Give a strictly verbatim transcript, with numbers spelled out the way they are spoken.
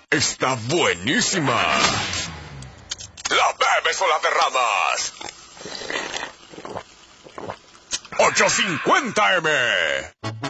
está buenísima. ¿La bebes o la derramas? ocho cincuenta eme.